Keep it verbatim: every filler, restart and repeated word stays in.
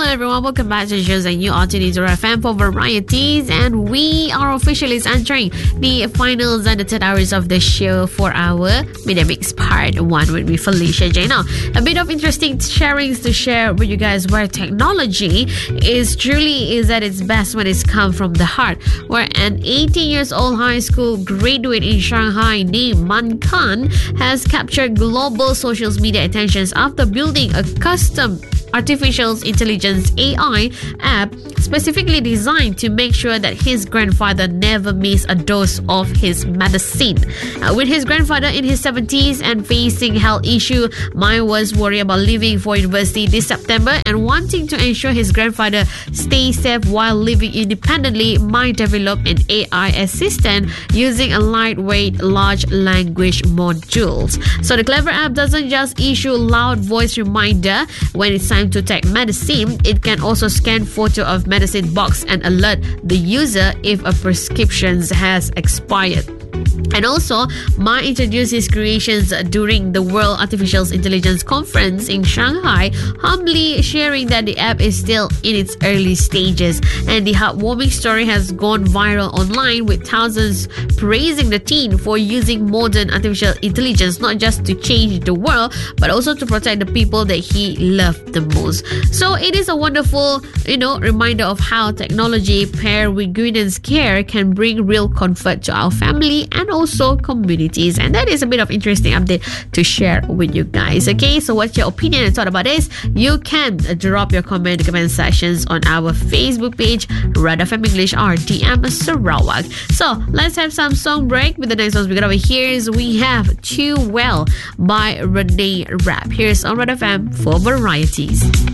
everyone, welcome back to the shows and you are tuning to F M for varieties, and we are officially entering the finals and the third hours of the show for our Media Mix Part one with me, Felicia J. Now, a bit of interesting sharings to share with you guys where technology is truly is at its best when it's come from the heart, where an eighteen years old high school graduate in Shanghai named Man Kan has captured global social media attentions after building a custom artificial intelligence A I app specifically designed to make sure that his grandfather never miss a dose of his medicine. Uh, with his grandfather in his seventies and facing health issue, Mai was worried about leaving for university this September and wanting to ensure his grandfather stays safe while living independently. Mai developed an A I assistant using a lightweight large language modules. So the clever app doesn't just issue loud voice reminder when it's time to take medicine. It can also scan photo of medicine box and alert the user if a prescription has expired. And also, Ma introduced his creations during the World Artificial Intelligence Conference in Shanghai, humbly sharing that the app is still in its early stages. And the heartwarming story has gone viral online, with thousands praising the teen for using modern artificial intelligence not just to change the world, but also to protect the people that he loved the most. So it is a wonderful, you know, reminder of how technology paired with guidance care can bring real comfort to our family and also communities. And that is a bit of interesting update to share with you guys. Okay, so what's your opinion and thought about this? You can drop your comment in the comment sections on our Facebook page, Red F M English or D M Sarawak. So let's have some song break. With the next ones we got over here is we have Too Well by Renee Rapp. Here's on Red F M for varieties.